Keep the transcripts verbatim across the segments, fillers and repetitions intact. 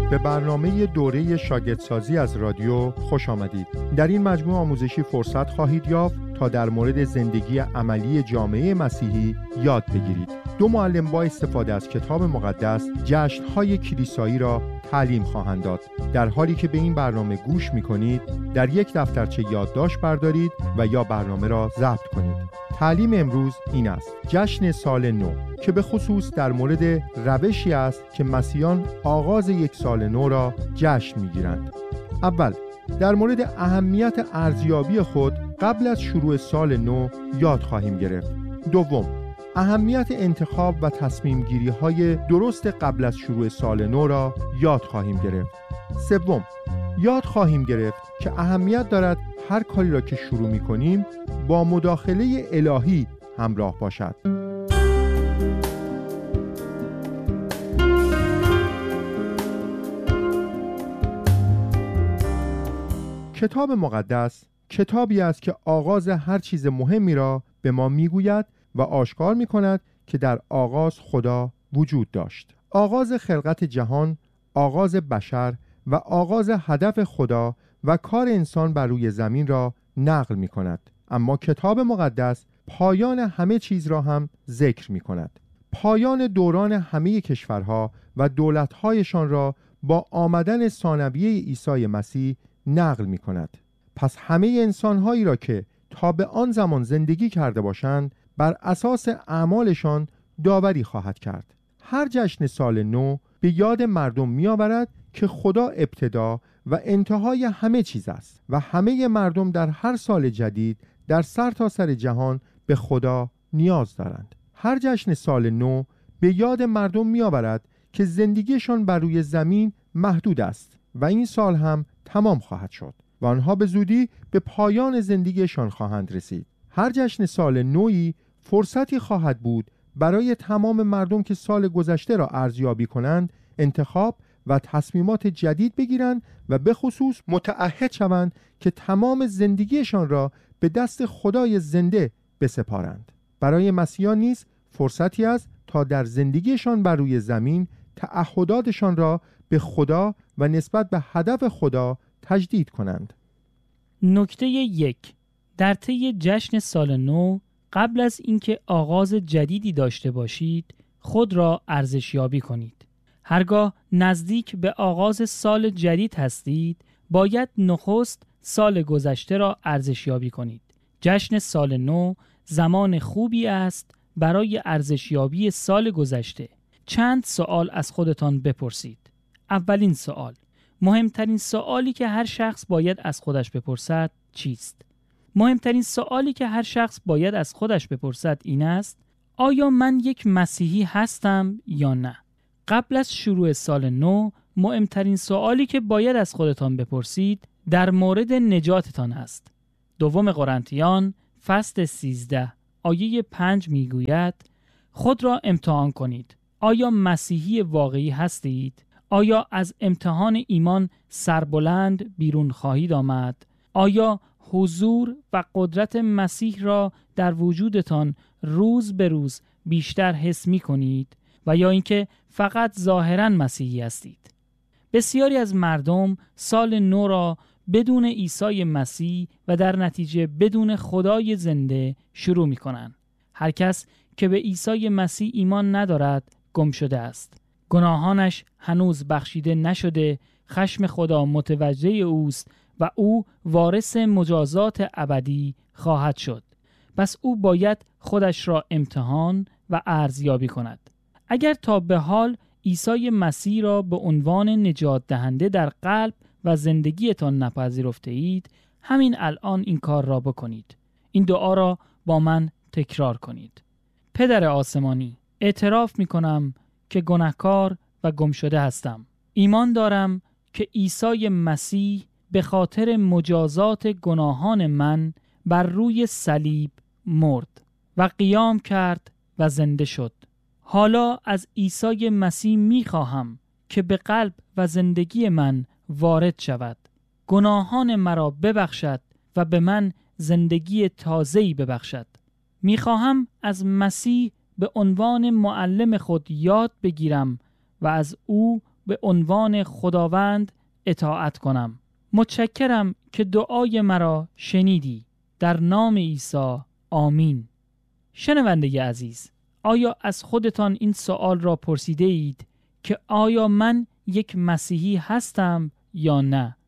به برنامه دوره شاگردسازی از رادیو خوش آمدید. در این مجموعه آموزشی فرصت خواهید یافت تا در مورد زندگی عملی جامعه مسیحی یاد بگیرید. دو معلم با استفاده از کتاب مقدس جشن‌های کلیسایی را تعلیم خواهند داد. در حالی که به این برنامه گوش می‌کنید، در یک دفترچه یادداشت بردارید و یا برنامه را ضبط کنید. تعلیم امروز این است: جشن سال نو، که به خصوص در مورد روشی است که مسیحیان آغاز یک سال نو را جشن می‌گیرند. اول در مورد اهمیت ارزیابی خود قبل از شروع سال نو یاد خواهیم گرفت. دوم، اهمیت انتخاب و تصمیم گیری های درست قبل از شروع سال نو را یاد خواهیم گرفت. سوم، یاد خواهیم گرفت که اهمیت دارد هر کاری را که شروع می کنیم با مداخله الهی همراه باشد. کتاب مقدس کتابی است که آغاز هر چیز مهمی را به ما میگوید و آشکار میکند که در آغاز خدا وجود داشت. آغاز خلقت جهان، آغاز بشر و آغاز هدف خدا و کار انسان بر روی زمین را نقل میکند. اما کتاب مقدس پایان همه چیز را هم ذکر میکند. پایان دوران همه کشورها و دولتهایشان را با آمدن ثانویه عیسی مسیح نقل میکند. پس همه انسانهایی را که تا به آن زمان زندگی کرده باشند بر اساس اعمالشان داوری خواهد کرد. هر جشن سال نو به یاد مردم می آورد که خدا ابتدا و انتهای همه چیز است و همه مردم در هر سال جدید در سرتاسر سر جهان به خدا نیاز دارند. هر جشن سال نو به یاد مردم می آورد که زندگیشان بر روی زمین محدود است و این سال هم تمام خواهد شد و آنها به زودی به پایان زندگیشان خواهند رسید. هر جشن سال نوی فرصتی خواهد بود برای تمام مردم که سال گذشته را ارزیابی کنند، انتخاب و تصمیمات جدید بگیرند و به خصوص متعهد شوند که تمام زندگیشان را به دست خدای زنده بسپارند. برای مسیحیان نیز فرصتی است تا در زندگیشان بر روی زمین تعهداتشان را به خدا و نسبت به هدف خدا تجدید کنند. نکته یک: در طی جشن سال نو قبل از اینکه آغاز جدیدی داشته باشید خود را ارزشیابی کنید. هرگاه نزدیک به آغاز سال جدید هستید باید نخست سال گذشته را ارزشیابی کنید. جشن سال نو زمان خوبی است برای ارزشیابی سال گذشته. چند سوال از خودتان بپرسید. اولین سوال: مهمترین سوالی که هر شخص باید از خودش بپرسد چیست؟ مهمترین سوالی که هر شخص باید از خودش بپرسد این است: آیا من یک مسیحی هستم یا نه؟ قبل از شروع سال نو مهمترین سوالی که باید از خودتان بپرسید در مورد نجاتتان است. دوم قرنتیان فصل سیزده آیه پنج میگوید: خود را امتحان کنید. آیا مسیحی واقعی هستید؟ آیا از امتحان ایمان سربلند بیرون خواهید آمد؟ آیا حضور و قدرت مسیح را در وجودتان روز به روز بیشتر حس می کنید و یا اینکه فقط ظاهراً مسیحی هستید؟ بسیاری از مردم سال نو را بدون عیسی مسیح و در نتیجه بدون خدای زنده شروع می کنند. هر کس که به عیسی مسیح ایمان ندارد گم شده است. گناهانش هنوز بخشیده نشده، خشم خدا متوجه اوست و او وارث مجازات ابدی خواهد شد. پس او باید خودش را امتحان و ارزیابی کند. اگر تا به حال عیسی مسیح را به عنوان نجات دهنده در قلب و زندگیتان نپذیرفته اید، همین الان این کار را بکنید. این دعا را با من تکرار کنید. پدر آسمانی، اعتراف می کنم که گناهکار و گم شده هستم. ایمان دارم که عیسی مسیح به خاطر مجازات گناهان من بر روی صلیب مرد و قیام کرد و زنده شد. حالا از عیسی مسیح می خواهم که به قلب و زندگی من وارد شود. گناهان مرا ببخشد و به من زندگی تازه‌ای ببخشد. می خواهم از مسیح به عنوان معلم خود یاد بگیرم و از او به عنوان خداوند اطاعت کنم. متشکرم که دعای مرا شنیدی. در نام عیسی آمین. شنونده عزیز، آیا از خودتان این سوال را پرسیده اید که آیا من یک مسیحی هستم یا نه؟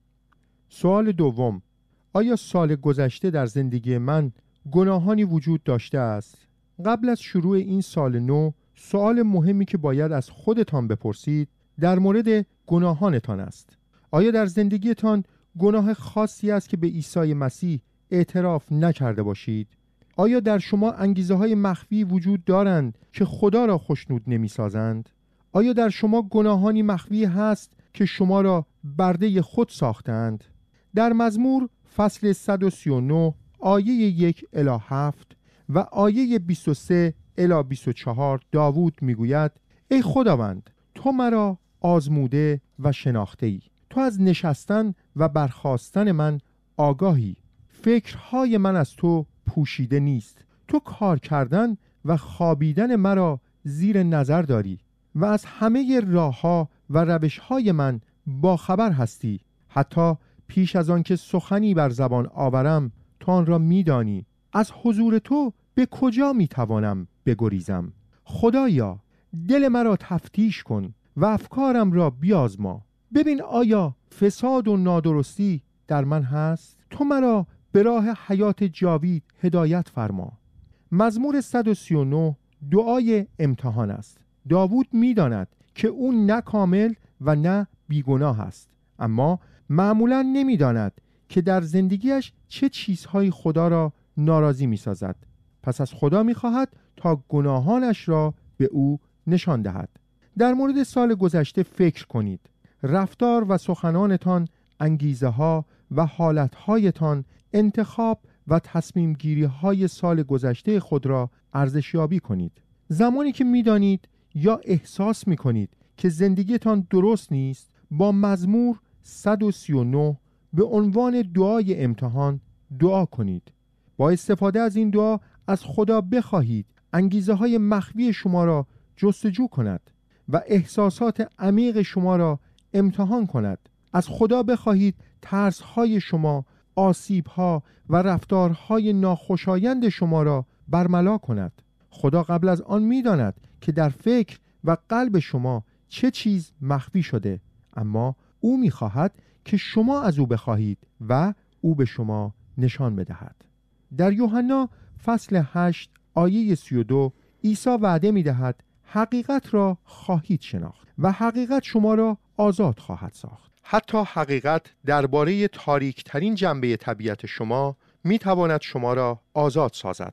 سوال دوم، آیا سال گذشته در زندگی من گناهانی وجود داشته است؟ قبل از شروع این سال نو، سوال مهمی که باید از خودتان بپرسید در مورد گناهانتان است. آیا در زندگیتان گناه خاصی است که به عیسی مسیح اعتراف نکرده باشید؟ آیا در شما انگیزه های مخفی وجود دارند که خدا را خوشنود نمی سازند؟ آیا در شما گناهانی مخفی هست که شما را برده خود ساختند؟ در مزمور فصل صد و سی و نه آیه یک الی هفت و آیه بیست و سه الی بیست و چهار داوود میگوید: ای خداوند، تو مرا آزموده و شناخته ای. تو از نشستن و برخاستن من آگاهی. فکرهای من از تو پوشیده نیست. تو کار کردن و خوابیدن مرا زیر نظر داری و از همه راهها و روشهای من با خبر هستی. حتی پیش از آن که سخنی بر زبان آورم تو آن را میدانی. از حضور تو به کجا میتوانم بگریزم؟ خدایا، دل مرا تفتیش کن و افکارم را بیازما. ببین آیا فساد و نادرستی در من هست؟ تو مرا به راه حیات جاوید هدایت فرما. مزمور صد و سی و نه دعای امتحان است. داوود میداند که او نه کامل و نه بیگناه است، اما معمولا نمیداند که در زندگیش چه چیزهایی خدا را ناراضی میسازد. پس از خدا میخواهد تا گناهانش را به او نشان دهد. در مورد سال گذشته فکر کنید. رفتار و سخنانتان، انگیزه ها و حالتهایتان، انتخاب و تصمیم گیری های سال گذشته خود را ارزشیابی کنید. زمانی که میدانید یا احساس میکنید که زندگیتان درست نیست، با مزمور صد و سی و نه به عنوان دعای امتحان دعا کنید. با استفاده از این دعا از خدا بخواهید انگیزه های مخفی شما را جستجو کند و احساسات عمیق شما را امتحان کند. از خدا بخواهید ترس‌های شما، آسیب‌ها و رفتارهای ناخوشایند شما را برملا کند. خدا قبل از آن می‌داند که در فکر و قلب شما چه چیز مخفی شده، اما او می‌خواهد که شما از او بخواهید و او به شما نشان بدهد. در یوحنا فصل هشت آیه سی و دو عیسی وعده می‌دهد حقیقت را خواهید شناخت و حقیقت شما را آزاد خواهد ساخت. حتی حقیقت درباره تاریک ترین جنبه طبیعت شما می تواند شما را آزاد سازد.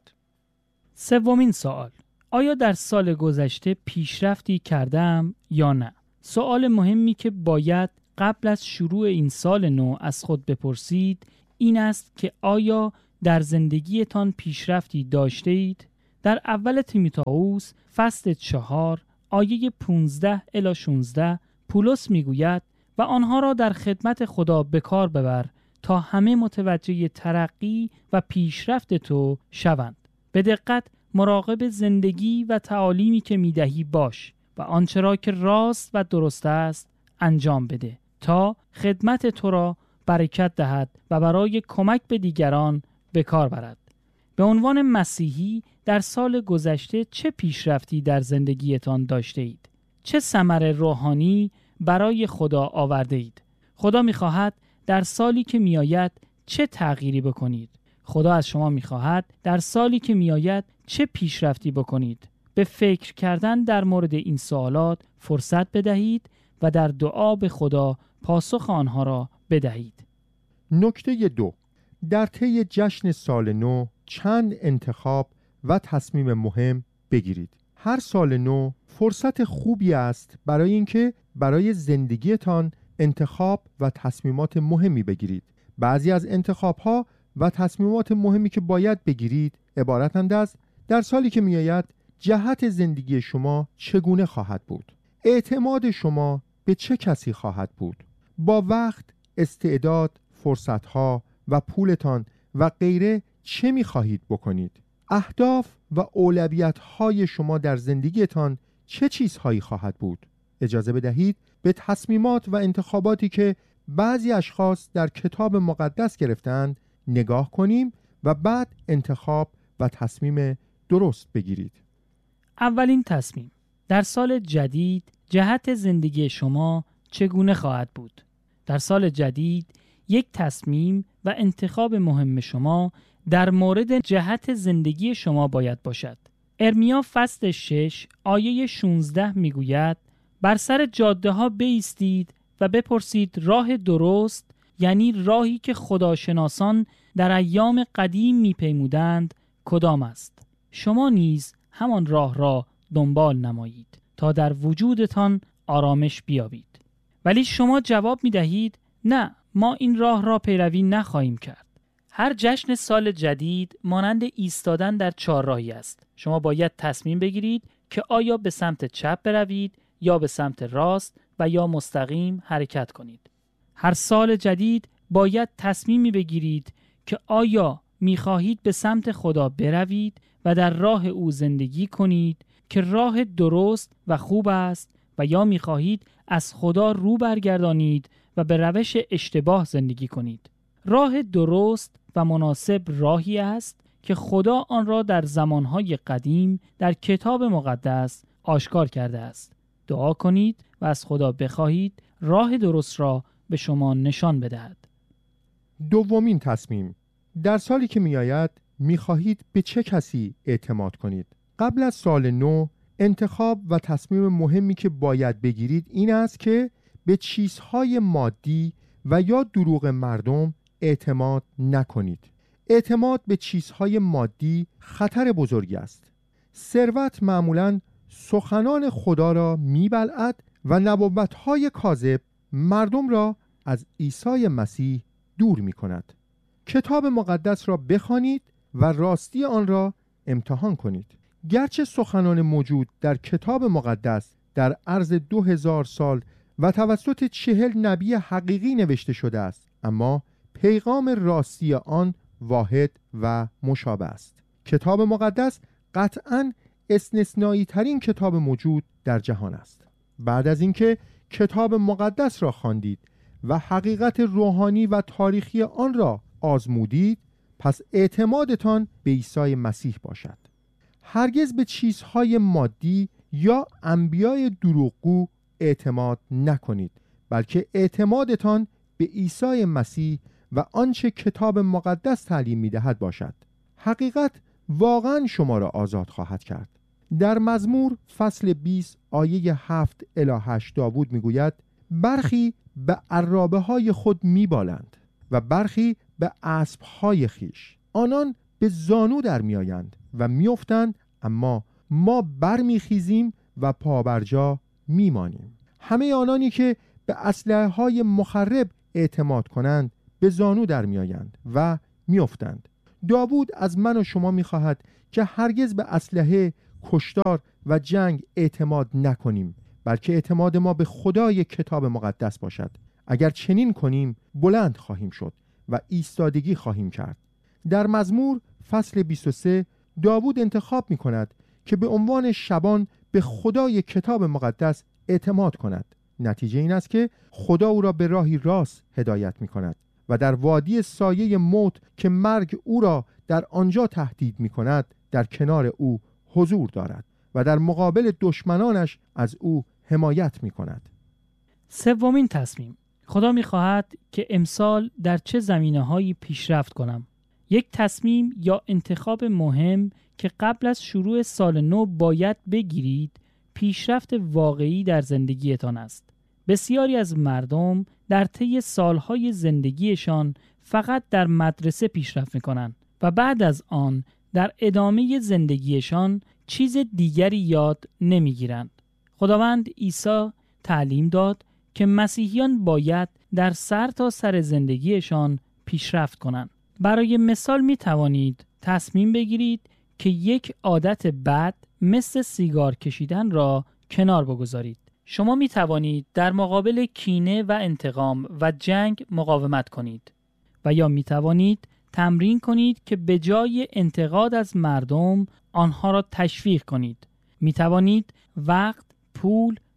سومین سوال: آیا در سال گذشته پیشرفتی کردم یا نه؟ سوال مهمی که باید قبل از شروع این سال نو از خود بپرسید این است که آیا در زندگیتان پیشرفتی داشته اید؟ در اول تیموتائوس فصل چهار آیه پانزده الی شانزده پولس میگوید و آنها را در خدمت خدا به کار ببر تا همه متوجه ترقی و پیشرفت تو شوند. به دقت مراقب زندگی و تعالیمی که میدهی باش و آنچه را که راست و درست است انجام بده تا خدمت تو را برکت دهد و برای کمک به دیگران به کار برد. به عنوان مسیحی در سال گذشته چه پیشرفتی در زندگیتان داشته اید؟ چه ثمر روحانی برای خدا آورده اید؟ خدا می‌خواهد در سالی که میآید چه تغییری بکنید؟ خدا از شما می‌خواهد در سالی که میآید چه پیشرفتی بکنید؟ به فکر کردن در مورد این سوالات فرصت بدهید و در دعا به خدا پاسخ آنها را بدهید. نکته دو: در طی جشن سال نو چند انتخاب و تصمیم مهم بگیرید. هر سال نو فرصت خوبی است برای اینکه برای زندگیتان انتخاب و تصمیمات مهمی بگیرید. بعضی از انتخاب‌ها و تصمیمات مهمی که باید بگیرید عبارتند از در سالی که میآید جهت زندگی شما چگونه خواهد بود؟ اعتماد شما به چه کسی خواهد بود؟ با وقت، استعداد، فرصت‌ها و پولتان و غیره چه می‌خواهید بکنید؟ اهداف و اولویت‌های شما در زندگیتان چه چیزهایی خواهد بود؟ اجازه بدهید به تصمیمات و انتخاباتی که بعضی اشخاص در کتاب مقدس گرفتند نگاه کنیم و بعد انتخاب و تصمیم درست بگیرید. اولین تصمیم: در سال جدید جهت زندگی شما چگونه خواهد بود؟ در سال جدید یک تصمیم و انتخاب مهم شما در مورد جهت زندگی شما باید باشد. ارمیا فصل شش آیه شانزده میگوید: بر سر جاده ها بایستید و بپرسید راه درست، یعنی راهی که خداشناسان در ایام قدیم میپیمودند، کدام است؟ شما نیز همان راه را دنبال نمایید تا در وجودتان آرامش بیابید. ولی شما جواب میدهید: نه، ما این راه را پیروی نخواهیم کرد. هر جشن سال جدید مانند ایستادن در چهارراهی است. شما باید تصمیم بگیرید که آیا به سمت چپ بروید یا به سمت راست و یا مستقیم حرکت کنید. هر سال جدید باید تصمیمی بگیرید که آیا می‌خواهید به سمت خدا بروید و در راه او زندگی کنید که راه درست و خوب است، و یا می‌خواهید از خدا رو برگردانید و به روش اشتباه زندگی کنید. راه درست و مناسب راهی است که خدا آن را در زمانهای قدیم در کتاب مقدس آشکار کرده است. دعا کنید و از خدا بخواهید راه درست را به شما نشان بدهد. دومین تصمیم: در سالی که میآید میخواهید به چه کسی اعتماد کنید؟ قبل از سال نو انتخاب و تصمیم مهمی که باید بگیرید این است که به چیزهای مادی و یا دروغ مردم اعتماد نکنید. اعتماد به چیزهای مادی خطر بزرگی است. ثروت معمولاً سخنان خدا را میبلعد و نبوت‌های کاذب مردم را از عیسی مسیح دور می‌کند. کتاب مقدس را بخوانید و راستی آن را امتحان کنید. گرچه سخنان موجود در کتاب مقدس در عرض دو هزار سال و توسط چهل نبی حقیقی نوشته شده است، اما پیغام راستی آن واحد و مشابه است. کتاب مقدس قطعاً استثنایی ترین کتاب موجود در جهان است. بعد از اینکه کتاب مقدس را خواندید و حقیقت روحانی و تاریخی آن را آزمودید، پس اعتمادتان به عیسی مسیح باشد. هرگز به چیزهای مادی یا انبیای دروغگو اعتماد نکنید، بلکه اعتمادتان به عیسی مسیح و آنچه کتاب مقدس تعلیم می‌دهد باشد. حقیقت واقعا شما را آزاد خواهد کرد. در مزمور فصل بیست آیه هفت الی هشت داوود میگوید: برخی به عرابه های خود میبالند و برخی به اسب های خیش، آنان به زانو در میآیند و میافتند، اما ما برمیخیزیم و پابرجا میمانیم. همه آنانی که به اسلحه های مخرب اعتماد کنند به زانو در میآیند و میافتند. داوود از من و شما میخواهد که هرگز به اسلحه، کشتار و جنگ اعتماد نکنیم، بلکه اعتماد ما به خدای کتاب مقدس باشد. اگر چنین کنیم بلند خواهیم شد و ایستادگی خواهیم کرد. در مزمور فصل بیست و سه داوود انتخاب می کند که به عنوان شبان به خدای کتاب مقدس اعتماد کند. نتیجه این است که خدا او را به راهی راست هدایت می کند و در وادی سایه موت که مرگ او را در آنجا تهدید می کند در کنار او حضور دارد و در مقابل دشمنانش از او حمایت می کند. سومین تصمیم: خدا می خواهد که امسال در چه زمینه‌هایی پیشرفت کنم. یک تصمیم یا انتخاب مهم که قبل از شروع سال نو باید بگیرید پیشرفت واقعی در زندگیتان است. بسیاری از مردم در طی سالهای زندگیشان فقط در مدرسه پیشرفت می‌کنند و بعد از آن در ادامه زندگیشان چیز دیگری یاد نمی‌گیرند. خداوند عیسی تعلیم داد که مسیحیان باید در سر تا سر زندگیشان پیشرفت کنند. برای مثال می توانید تصمیم بگیرید که یک عادت بد مثل سیگار کشیدن را کنار بگذارید. شما می توانید در مقابل کینه و انتقام و جنگ مقاومت کنید و یا می توانید تمرین کنید که به جای انتقاد از مردم آنها را تشویق کنید. می توانید وقت، پول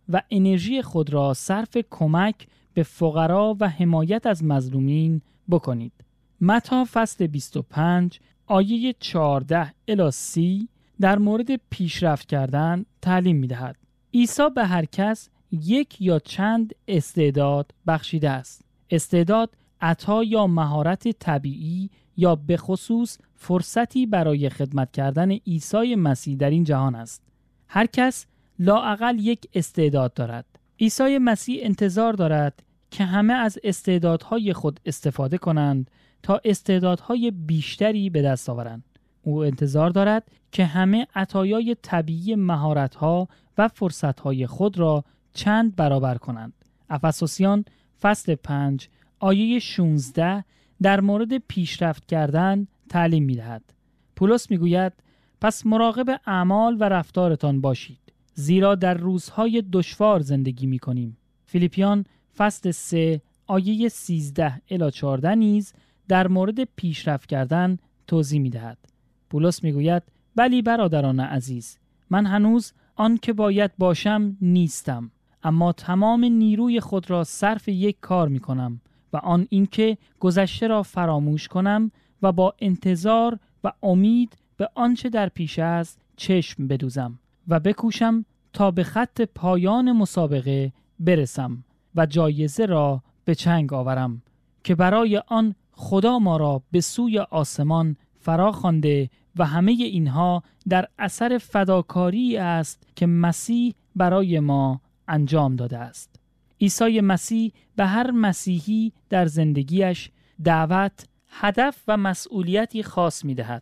و انرژی خود را صرف کمک به فقرا و حمایت از مظلومین بکنید. متی فصل بیست و پنج آیه چهارده الی سی در مورد پیشرفت کردن تعلیم می‌دهد. عیسی به هر کس یک یا چند استعداد بخشیده است. استعداد عطا یا مهارت طبیعی یا به خصوص فرصتی برای خدمت کردن عیسی مسیح در این جهان است. هر کس لااقل یک استعداد دارد. عیسی مسیح انتظار دارد که همه از استعدادهای خود استفاده کنند تا استعدادهای بیشتری به دست آورند. او انتظار دارد که همه عطایای طبیعی مهارت‌ها و فرصت‌های خود را چند برابر کنند. افسوسیان فصل پنج آیه شانزده در مورد پیشرفت کردن تعلیم می‌دهد. پولس می‌گوید پس مراقب اعمال و رفتارتان باشید، زیرا در روزهای دشوار زندگی می‌کنیم. فیلیپیان فصل سه آیه سیزده الی چهارده نیز در مورد پیشرفت کردن توضیح می‌دهد. پولس می‌گوید بلی برادران عزیز، من هنوز آن که باید باشم نیستم، اما تمام نیروی خود را صرف یک کار می‌کنم و آن اینکه گذشته را فراموش کنم و با انتظار و امید به آنچه در پیش است چشم بدوزم و بکوشم تا به خط پایان مسابقه برسم و جایزه را به چنگ آورم که برای آن خدا ما را به سوی آسمان فرا خوانده و همه اینها در اثر فداکاری است که مسیح برای ما انجام داده است. عیسی مسیح به هر مسیحی در زندگیش دعوت، هدف و مسئولیتی خاص می‌دهد.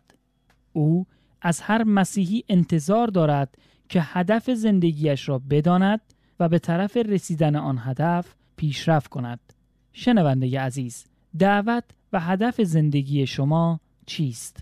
او از هر مسیحی انتظار دارد که هدف زندگیش را بداند و به طرف رسیدن آن هدف پیشرفت کند. شنونده عزیز، دعوت و هدف زندگی شما چیست؟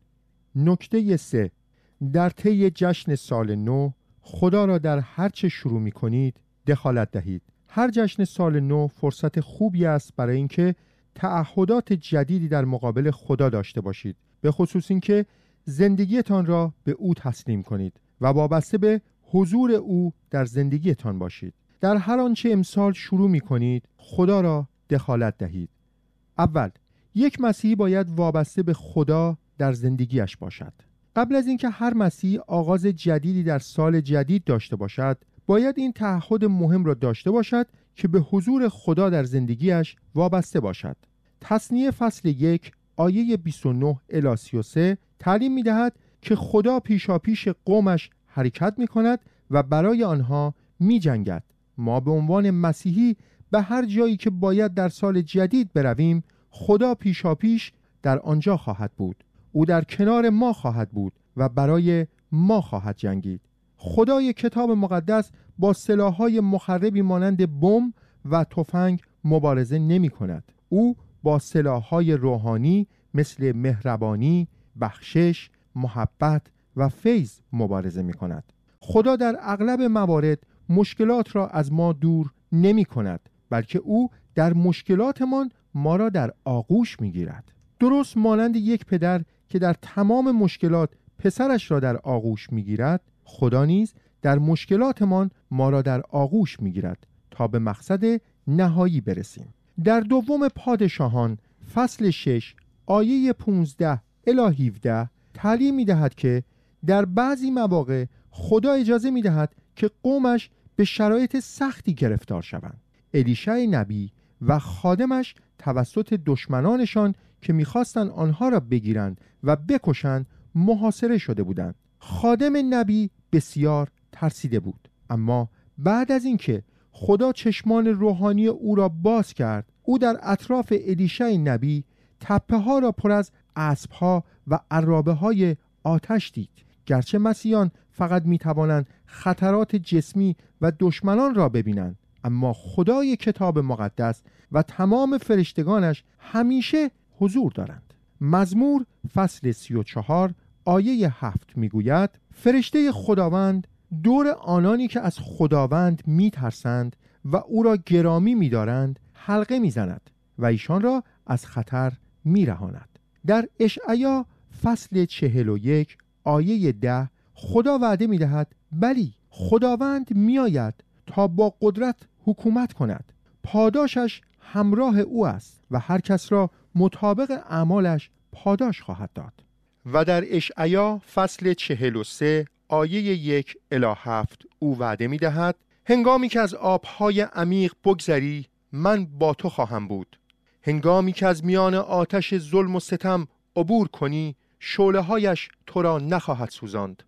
نکته سه، در طی جشن سال نو خدا را در هر چه شروع می کنید دخالت دهید. هر جشن سال نو فرصت خوبی است برای اینکه تعهدات جدیدی در مقابل خدا داشته باشید، به خصوص اینکه زندگیتان را به او تسلیم کنید و وابسته به حضور او در زندگیتان باشید. در هر آنچه امسال شروع می کنید خدا را دخالت دهید. اول، یک مسیحی باید وابسته به خدا در زندگیش باشد. قبل از اینکه هر مسیحی آغاز جدیدی در سال جدید داشته باشد، باید این تعهد مهم را داشته باشد که به حضور خدا در زندگیش وابسته باشد. تثنیه فصل یک آیه بیست و نه الی سی و سه تعلیم می دهد که خدا پیشاپیش قومش حرکت می کند و برای آنها می جنگد. ما به عنوان مسیحی به هر جایی که باید در سال جدید برویم، خدا پیشاپیش در آنجا خواهد بود. او در کنار ما خواهد بود و برای ما خواهد جنگید. خدای کتاب مقدس با سلاح‌های مخربی مانند بمب و تفنگ مبارزه نمی کند. او با سلاح‌های روحانی مثل مهربانی، بخشش، محبت و فیض مبارزه می کند. خدا در اغلب موارد مشکلات را از ما دور نمی کند، بلکه او در مشکلاتمان ما را در آغوش می گیرد. درست مانند یک پدر که در تمام مشکلات پسرش را در آغوش می گیرد، خدا نیز در مشکلاتمان ما را در آغوش می گیرد تا به مقصد نهایی برسیم. در دوم پادشاهان فصل شش آیه پانزده الی هفده تعلیم می دهد که در بعضی مواقع خدا اجازه می دهد که قومش به شرایط سختی گرفتار شوند. الیشع نبی و خادمش توسط دشمنانشان که می‌خواستند آنها را بگیرند و بکشند محاصره شده بودند. خادم نبی بسیار ترسیده بود، اما بعد از اینکه خدا چشمان روحانی او را باز کرد، او در اطراف الیشع نبی تپه ها را پر از اسب ها و عرابه های آتش دید. گرچه مسیحیان فقط می توانند خطرات جسمی و دشمنان را ببینند، اما خدای کتاب مقدس و تمام فرشتگانش همیشه حضور دارند. مزمور فصل سی و چهار آیه هفت می گوید فرشته خداوند دور آنانی که از خداوند می ترسند و او را گرامی می دارند حلقه می زند و ایشان را از خطر می رهاند. در اشعیا فصل چهل و یک آیه ده خدا وعده می دهد بلی خداوند می آید تا با قدرت حکومت کند. پاداشش همراه او است و هر کس را مطابق اعمالش پاداش خواهد داد. و در اشعیا فصل چهل و سه آیه یک الی هفت او وعده می دهد هنگامی که از آبهای عمیق بگذری من با تو خواهم بود. هنگامی که از میان آتش ظلم و ستم عبور کنی شعله هایش تو را نخواهد سوزاند.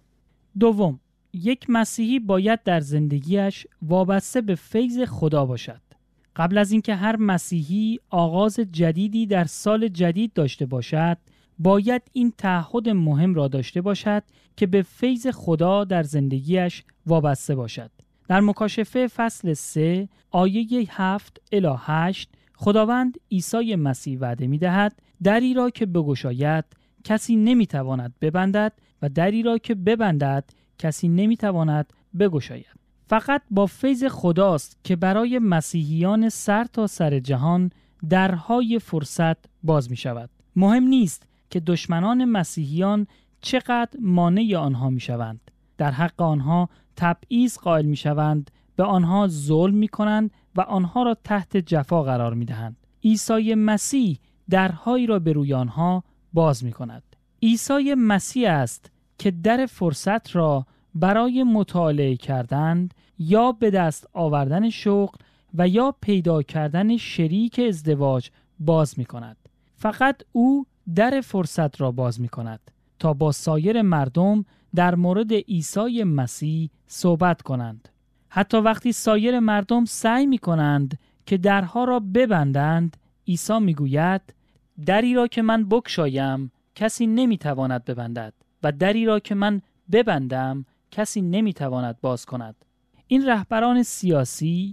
دوم، یک مسیحی باید در زندگیش وابسته به فیض خدا باشد. قبل از اینکه هر مسیحی آغاز جدیدی در سال جدید داشته باشد، باید این تعهد مهم را داشته باشد که به فیض خدا در زندگیش وابسته باشد. در مکاشفه فصل سه آیه هفت الی هشت خداوند عیسی مسیح وعده می دهد دری را که بگشاید کسی نمی تواند ببندد و دری را که ببندد کسی نمی تواند بگشاید. فقط با فیض خداست که برای مسیحیان سر تا سر جهان درهای فرصت باز می شود. مهم نیست که دشمنان مسیحیان چقدر مانع آنها می شوند. در حق آنها تبعیض قائل می شوند، به آنها ظلم می کنند و آنها را تحت جفا قرار می دهند. عیسی مسیح درهایی را به روی آنها باز می کند. عیسی مسیح است که در فرصت را برای مطالعه کردن یا به دست آوردن شغل و یا پیدا کردن شریک ازدواج باز می کند. فقط او در فرصت را باز می کند تا با سایر مردم در مورد عیسی مسیح صحبت کنند. حتی وقتی سایر مردم سعی می کنند که درها را ببندند، عیسی می گوید دری را که من بگشایم کسی نمی تواند ببندد و دری را که من ببندم کسی نمی تواند باز کند. این رهبران سیاسی،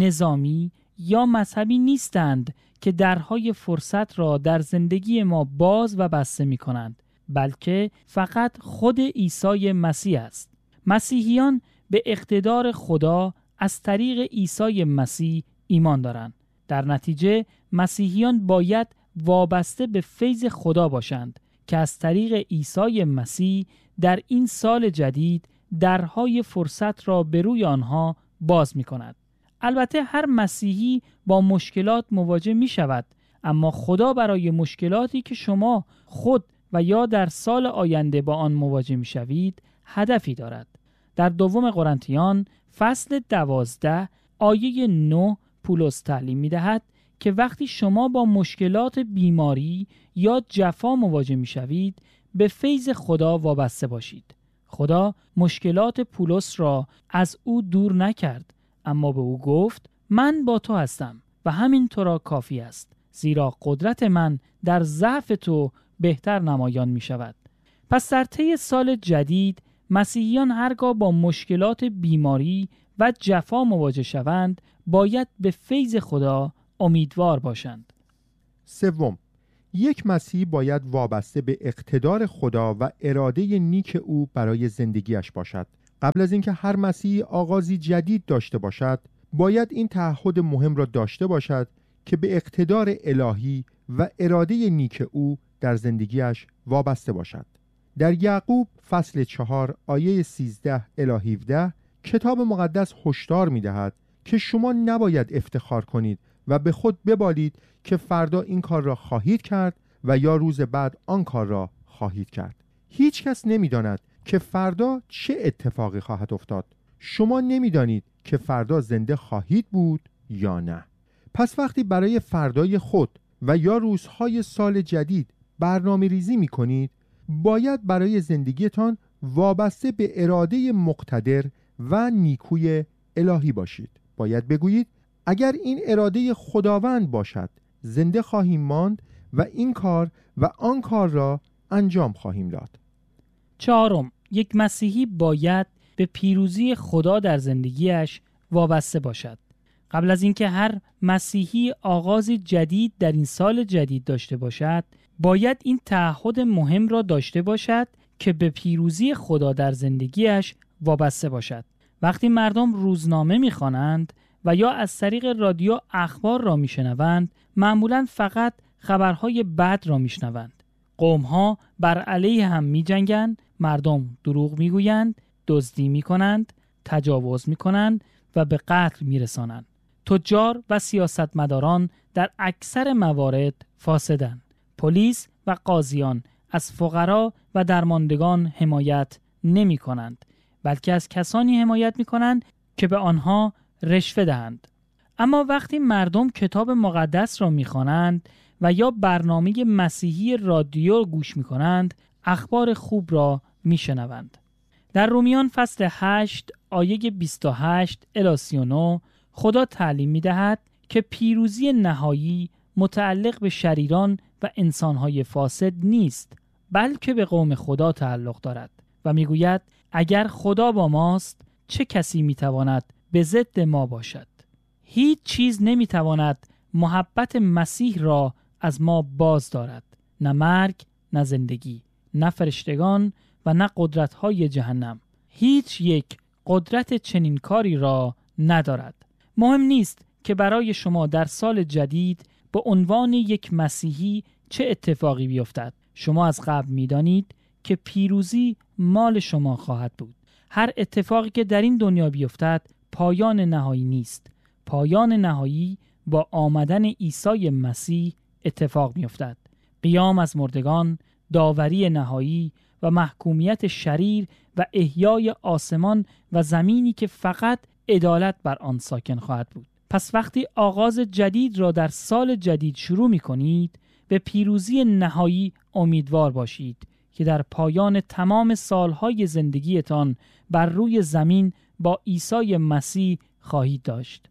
نظامی یا مذهبی نیستند که درهای فرصت را در زندگی ما باز و بسته می کنند، بلکه فقط خود عیسی مسیح است. مسیحیان به اقتدار خدا از طریق عیسی مسیح ایمان دارند. در نتیجه مسیحیان باید وابسته به فیض خدا باشند که از طریق عیسی مسیح در این سال جدید درهای فرصت را به روی آنها باز می کند. البته هر مسیحی با مشکلات مواجه می شود، اما خدا برای مشکلاتی که شما خود و یا در سال آینده با آن مواجه می شوید هدفی دارد. در دوم قرنتیان فصل دوازده آیه نه پولس تعلیم می دهد که وقتی شما با مشکلات بیماری یا جفا مواجه می شوید به فیض خدا وابسته باشید. خدا مشکلات پولس را از او دور نکرد، اما به او گفت من با تو هستم و همین تو را کافی است، زیرا قدرت من در ضعف تو بهتر نمایان می شود. پس در طی سال جدید مسیحیان هرگاه با مشکلات بیماری و جفا مواجه شوند باید به فیض خدا امیدوار باشند. سوم، یک مسیحی باید وابسته به اقتدار خدا و اراده نیک او برای زندگیش باشد. قبل از اینکه هر مسیحی آغازی جدید داشته باشد، باید این تعهد مهم را داشته باشد که به اقتدار الهی و اراده نیک او در زندگیش وابسته باشد. در یعقوب فصل چهار آیه سیزده الی هفده کتاب مقدس هشدار می‌دهد که شما نباید افتخار کنید و به خود ببالید که فردا این کار را خواهید کرد و یا روز بعد آن کار را خواهید کرد. هیچ کس نمی‌داند که فردا چه اتفاقی خواهد افتاد. شما نمی‌دانید که فردا زنده خواهید بود یا نه. پس وقتی برای فردای خود و یا روزهای سال جدید برنامه ریزی می کنید، باید برای زندگیتان وابسته به اراده مقتدر و نیکوی الهی باشید. باید بگویید اگر این اراده خداوند باشد زنده خواهیم ماند و این کار و آن کار را انجام خواهیم داد. چهارم، یک مسیحی باید به پیروزی خدا در زندگیش وابسته باشد. قبل از اینکه هر مسیحی آغازی جدید در این سال جدید داشته باشد، باید این تعهد مهم را داشته باشد که به پیروزی خدا در زندگیش وابسته باشد. وقتی مردم روزنامه می‌خوانند و یا از طریق رادیو اخبار را میشنوند، معمولاً فقط خبرهای بد را میشنوند. قوم‌ها بر علیه هم می‌جنگند، مردم دروغ میگویند، دزدی می‌کنند، تجاوز می‌کنند و به قتل میرسانند. تجار و سیاستمداران در اکثر موارد فاسدند. پلیس و قاضیان از فقرا و درماندگان حمایت نمی کنند، بلکه از کسانی حمایت می کنند که به آنها رشوه دهند. اما وقتی مردم کتاب مقدس را می خوانند و یا برنامه مسیحی رادیو گوش می کنند، اخبار خوب را می شنوند. در رومیان فصل هشت آیه بیست و هشت الی سی و نه خدا تعلیم می دهد که پیروزی نهایی متعلق به شریران و انسانهای فاسد نیست، بلکه به قوم خدا تعلق دارد و می گوید اگر خدا با ماست چه کسی می تواند به ضد ما باشد؟ هیچ چیز نمی تواند محبت مسیح را از ما باز دارد، نه مرگ، نه زندگی، نه فرشتگان و نه قدرت‌های جهنم. هیچ یک قدرت چنین کاری را ندارد. مهم نیست که برای شما در سال جدید به عنوان یک مسیحی چه اتفاقی بیفتد. شما از قبل می‌دانید که پیروزی مال شما خواهد بود. هر اتفاقی که در این دنیا بیفتد پایان نهایی نیست. پایان نهایی با آمدن عیسی مسیح اتفاق می‌افتد. قیام از مردگان، داوری نهایی و محکومیت شریر و احیای آسمان و زمینی که فقط عدالت بر آن ساکن خواهد بود. پس وقتی آغاز جدید را در سال جدید شروع می کنید، به پیروزی نهایی امیدوار باشید که در پایان تمام سالهای زندگیتان بر روی زمین با عیسی مسیح خواهید داشت.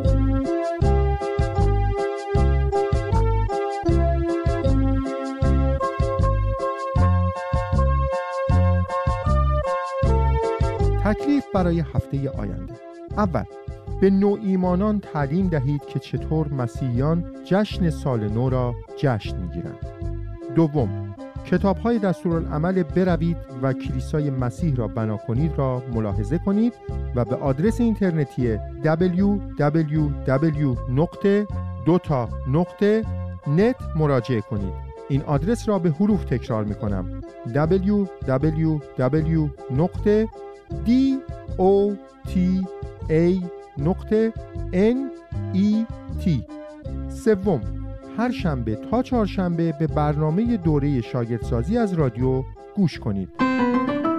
تکلیف برای هفته آینده. اول، به نوایمانان تعلیم دهید که چطور مسیحیان جشن سال نو را جشن می‌گیرند. دوم، کتاب‌های دستورالعمل بروید و کلیسای مسیح را بنا کنید را ملاحظه کنید و به آدرس اینترنتی دبلیو دبلیو دبلیو دات دوتا نقطه نت مراجعه کنید. این آدرس را به حروف تکرار می‌کنم: دبلیو دبلیو دبلیو دات دوتا نقطه نت. سوم، هر شنبه تا چهارشنبه به برنامه دوره شاگردسازی از رادیو گوش کنید.